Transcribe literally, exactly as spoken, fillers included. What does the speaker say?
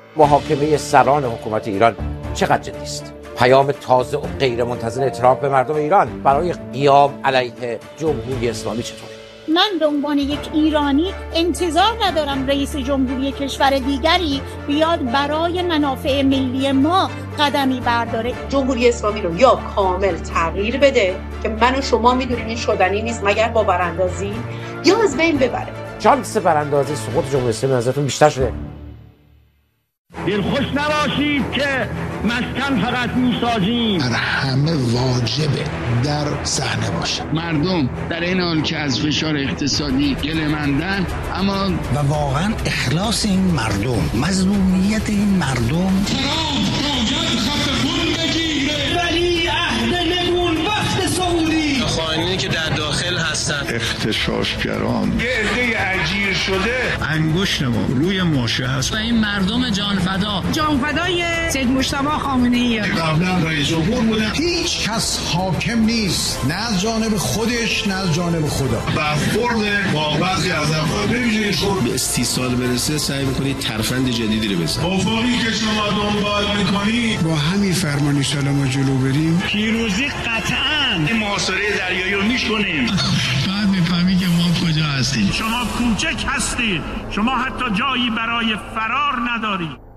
محاکمه سران حکومت ایران چقدر جدی است؟ پیام تازه و غیر منتظر ترامپ به مردم ایران برای قیام علیه جمهوری اسلامی چطور؟ من به عنوان یک ایرانی انتظار ندارم رئیس جمهوری کشور دیگری بیاد برای منافع ملی ما قدمی برداره. جمهوری اسلامی رو یا کامل تغییر بده که من و شما میدونیم این شدنی نیست مگر با براندازی، یا از بین ببره. شانس براندازی سقوط جمهوری اسلامی نظرتون بیشتر شده؟ دلخوش نباشید که مسکن فقط میسازیم. در همه واجبه در صحنه باشه. مردم در این حال که از فشار اقتصادی گله‌مندن، اما و واقعا اخلاص این مردم، مظلومیت این مردم. خط خون بگیره ولی عهد نمون وقت سعودی، خائنینی که در داخل هستن، اغتشاشگران، یه عده اجیر شده، انگشت ما روی ماشه هست و این مردم جانفدا جانفدای سید مجتبی خامنه‌ای قبلا رئیس جمهور بودن. هیچ کس حاکم نیست، نه از جانب خودش نه از جانب خدا. برخورد با بعضی از افراد ببینید شروع به استیصال برسه سعی می‌کنید ترفند جدیدی رو بزنید. افقی که شما دنبال می‌کنید با همین فرمان سلام جلو بریم پیروزی قطعاً. این محاصره دریایی رو می‌کنیم. بعد می‌فهمی که ما کجا هستیم. شما کوچک هستید، شما حتی جایی برای فرار ندارید.